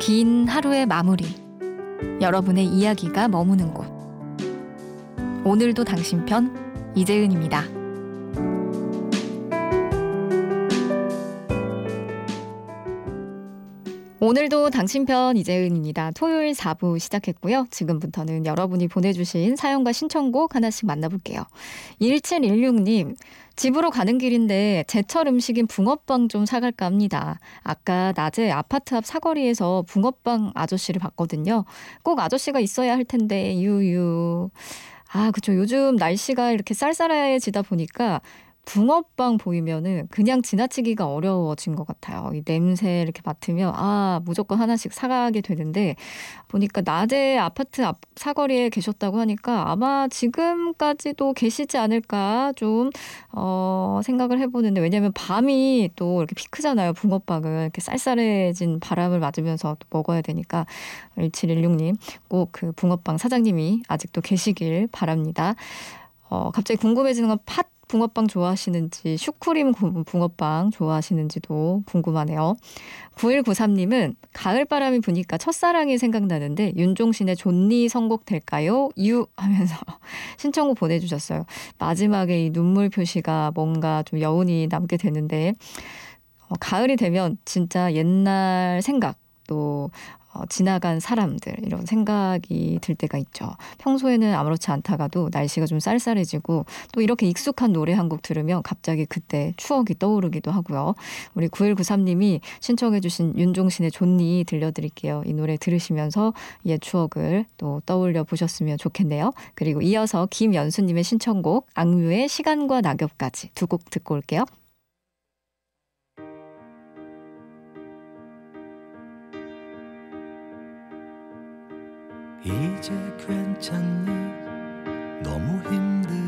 긴 하루의 마무리, 여러분의 이야기가 머무는 곳. 오늘도 당신 편, 이재은입니다. 오늘도 당신 편 이재은입니다. 토요일 4부 시작했고요. 지금부터는 여러분이 보내주신 사연과 신청곡 하나씩 만나볼게요. 1716님, 집으로 가는 길인데 제철 음식인 붕어빵 좀 사갈까 합니다. 아까 낮에 아파트 앞 사거리에서 붕어빵 아저씨를 봤거든요. 꼭 아저씨가 있어야 할 텐데 유유. 아, 그쵸. 요즘 날씨가 이렇게 쌀쌀해지다 보니까 붕어빵 보이면은 그냥 지나치기가 어려워진 것 같아요. 이 냄새 이렇게 맡으면 무조건 하나씩 사가게 되는데, 보니까 낮에 아파트 앞 사거리에 계셨다고 하니까 아마 지금까지도 계시지 않을까 좀 생각을 해보는데, 왜냐하면 밤이 또 이렇게 피크잖아요. 붕어빵은 이렇게 쌀쌀해진 바람을 맞으면서 또 먹어야 되니까 1716님 꼭 그 붕어빵 사장님이 아직도 계시길 바랍니다. 갑자기 궁금해지는 건 팥 붕어빵 좋아하시는지, 슈크림 붕어빵 좋아하시는지도 궁금하네요. 9193님은 가을바람이 부니까 첫사랑이 생각나는데 윤종신의 존니 선곡될까요? 유 하면서 신청곡 보내주셨어요. 마지막에 이 눈물 표시가 뭔가 좀 여운이 남게 되는데, 가을이 되면 진짜 옛날 생각, 또 지나간 사람들, 이런 생각이 들 때가 있죠. 평소에는 아무렇지 않다가도 날씨가 좀 쌀쌀해지고 또 이렇게 익숙한 노래 한 곡 들으면 갑자기 그때 추억이 떠오르기도 하고요. 우리 9193님이 신청해 주신 윤종신의 존니 들려드릴게요. 이 노래 들으시면서 옛 추억을 또 떠올려 보셨으면 좋겠네요. 그리고 이어서 김연수님의 신청곡 악뮤의 시간과 낙엽까지 두 곡 듣고 올게요. 이제 괜찮니? 너무 힘들어